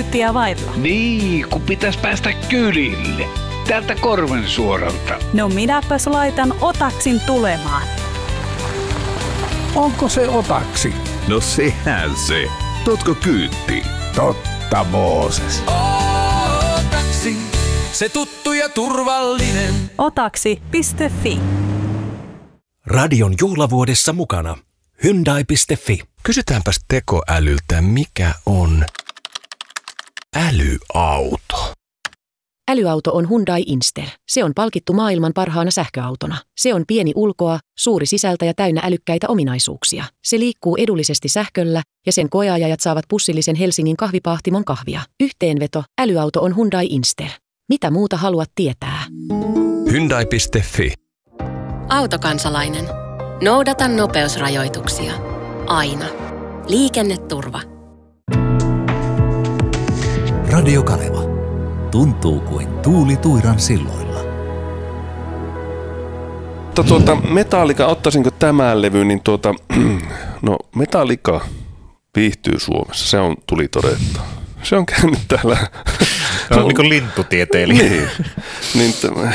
kyytiä vailla. Niin, kun pitäisi päästä kylille. Täältä Korvensuoralta. No minäpäs laitan Otaksin tulemaan. Onko se Otaksi? No sehän se. Totko kyytti? Totta, Mooses. Otaksi, se tuttu ja turvallinen. Otaksi.fi. Radion juhlavuodessa mukana Hyundai.fi. Kysytäänpäs tekoälyltä, mikä on älyauto? Älyauto on Hyundai Inster. Se on palkittu maailman parhaana sähköautona. Se on pieni ulkoa, suuri sisältä ja täynnä älykkäitä ominaisuuksia. Se liikkuu edullisesti sähköllä ja sen koeajajat saavat pussillisen Helsingin kahvipahtimon kahvia. Yhteenveto: älyauto on Hyundai Inster. Mitä muuta haluat tietää? Hyundai.fi. Autokansalainen. Noudata nopeusrajoituksia. Aina. Liikenneturva. Radio Kaleva. Tuntuu kuin tuuli Tuiran silloilla. Metallica, ottaisinko tämän levy, niin no Metallica viihtyy Suomessa, se tuli todettua. Se on käynyt täällä. Se on niin kuin lintutieteilijä. Niin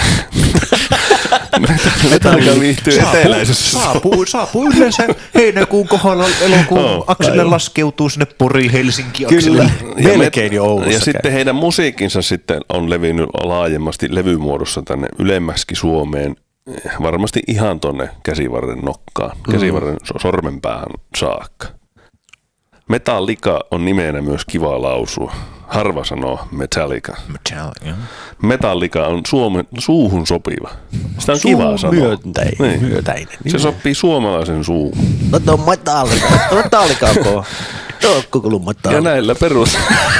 Metallica viihtyy eteläisessä. Saapuu yleensä heinäkuun kohdalla, elokuun akselle laskeutuu sinne Poriin, Helsinki akselle. Melkein jo Oulussa. Ja sitten heidän musiikkinsa sitten on levinnyt laajemmasti levymuodossa tänne ylemmäksi Suomeen. Varmasti ihan tonne käsivarren nokkaan, käsivarren sormenpäähän saakka. Metallica on nimenä myös kiva lausua. Harva sanoo Metallica. Metallica on suuhun sopiva. Sitä on kiva sanoa. Myötäinen. Se sopii suomalaisen suuhun. No tuo Metallica on koko Metallica. Ja näillä perus.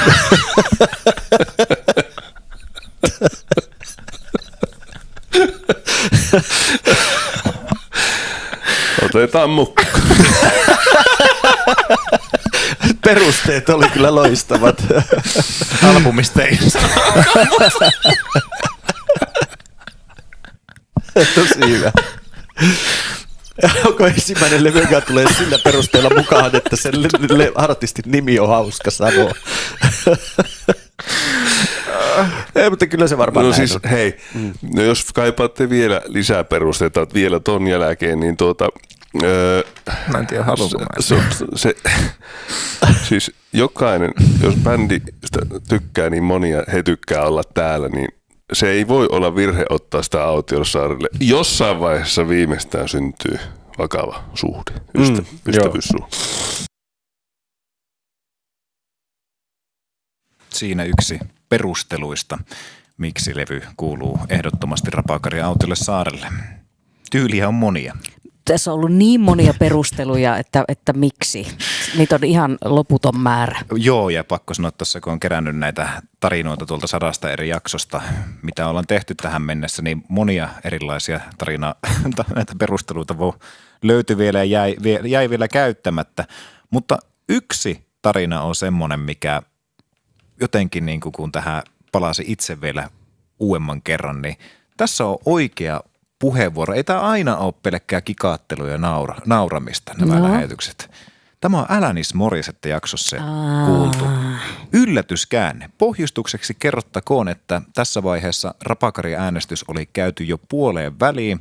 Otetaan mukaan. Perusteet oli kyllä loistavat. Albumista ei tosi hyvä. Onko ensimmäinen levy, joka tulee sillä perusteella mukaan, että sen artistin nimi on hauska sanoa? Ei, mutta kyllä se varmaan no siis, hei, no jos kaipaatte vielä lisää perusteita vielä ton jälkeen, niin mä en tiedä, haluanko siis jokainen, jos bändi tykkää niin monia, he tykkää olla täällä, niin se ei voi olla virhe ottaa sitä Autiosaarelle. Jossain vaiheessa viimeistään syntyy vakava suhde, ystävyyssuhde. Siinä yksi perusteluista, miksi levy kuuluu ehdottomasti Rapakari Autiolle saarelle. Tyyliä on monia. Tässä on ollut niin monia perusteluja, että miksi. Niitä on ihan loputon määrä. Joo, ja pakko sanoa tuossa, kun on kerännyt näitä tarinoita tuolta 100 eri jaksosta, mitä ollaan tehty tähän mennessä, niin monia erilaisia näitä perusteluita löytyi vielä ja jäi vielä käyttämättä. Mutta yksi tarina on semmoinen, mikä jotenkin niin kun tähän palasi itse vielä uudemman kerran, niin tässä on oikea puheenvuoro. Ei tämä aina ole pelkkää kikaattelua ja nauramista nämä lähetykset. Tämä on Alanis Morissette jaksossa kuultu. Yllätyskäänne. Pohjustukseksi kerrottakoon, että tässä vaiheessa Rapakari-äänestys oli käyty jo puoleen väliin.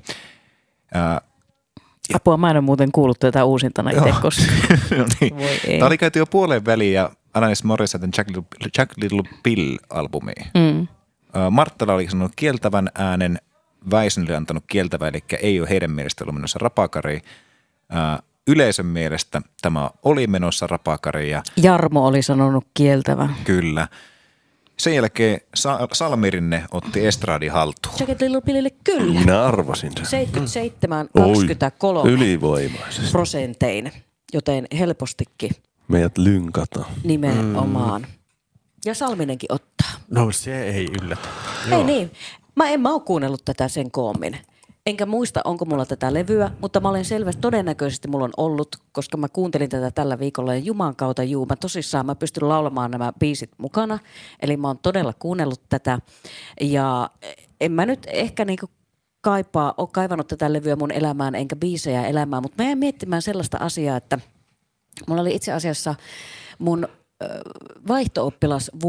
Apua, mä en ole muuten kuullut tätä uusintana itse koskaan. No niin. Tämä oli käyty jo puoleen väliin ja Alanis Morissetten Jack Little Pill-albumiin. Marttala oli sanonut kieltävän äänen, Väisänen oli antanut kieltävä, eli ei ole heidän mielestä ollut menossa Rapakariin. Yleisön mielestä tämä oli menossa Rapakariin. Jarmo oli sanonut kieltävän. Kyllä. Sen jälkeen Salmirinne otti estradin haltuun. Jacket Little Pillille kyllä. Minä arvasin sen. 77-23 ylivoimaisesti %, joten helpostikin. Meidät lynkataan. Nimenomaan. Ja Salminenkin ottaa. No se ei yllätä. Ei niin. Mä oon kuunnellut tätä sen koommin. Enkä muista, onko mulla tätä levyä, mutta mä olen selvästi, todennäköisesti mulla on ollut, koska mä kuuntelin tätä tällä viikolla ja Juman kautta mä tosissaan mä pystyn laulamaan nämä biisit mukana. Eli mä oon todella kuunnellut tätä ja en mä nyt ehkä niinku ole kaivannut tätä levyä mun elämään enkä biisejä elämään, mutta mä jäin miettimään sellaista asiaa, että mulla oli itse asiassa mun vaihto-oppilas